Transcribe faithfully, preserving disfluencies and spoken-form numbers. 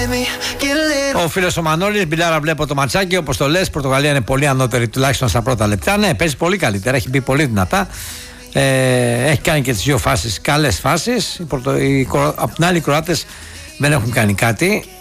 Ο φίλος ο Μανώλης, Μπιλάρα, βλέπω το ματσάκι. Όπως το λες, η Πορτογαλία είναι πολύ ανώτερη, τουλάχιστον στα πρώτα λεπτά. Ναι, παίζει πολύ καλύτερα, έχει μπει πολύ δυνατά. Ε, έχει κάνει και τις δύο φάσεις καλές φάσεις. Οι Πορτο... οι... Απ' την άλλη, οι Κροάτες δεν έχουν κάνει κάτι.